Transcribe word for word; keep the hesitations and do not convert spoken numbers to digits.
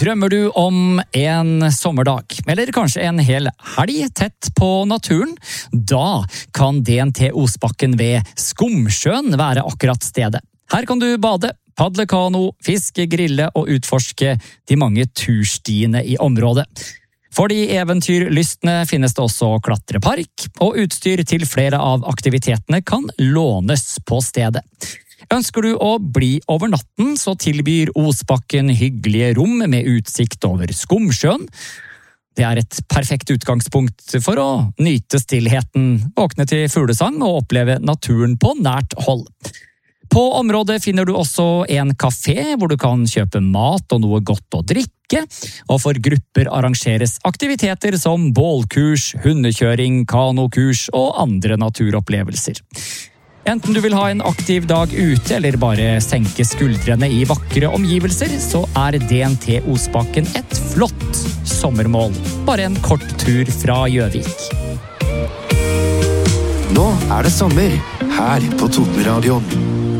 Drømmer du om en sommerdag, eller kanskje en hel helg tett på naturen? Da kan D N T Osbakken ved Skomsjøen være akkurat stedet. Her kan du bade, padle kano, fiske, grille og utforske de mange turstiene i området. For de eventyrlystne finnes det også klatrepark, og utstyr til flere av aktivitetene kan lånes på stedet. Ønsker du å bli over natten, så tilbyr Osbakken hyggelige rom med utsikt over Skomsjøen. Det er et perfekt utgangspunkt for å nyte stillheten, våkne til fuglesang og oppleve naturen på nært hold. På området finner du også en kafé hvor du kan kjøpe mat og noe godt å drikke, og for grupper arrangeres aktiviteter som bålkurs, hundekjøring, kanokurs og andre naturopplevelser. Enten du vil ha en aktiv dag ute eller bare senke skuldrene i vakre omgivelser, så er D N T Osbakken et flott sommermål. Bare en kort tur fra Gjøvik. Nå er det sommer, her på Totenradioen.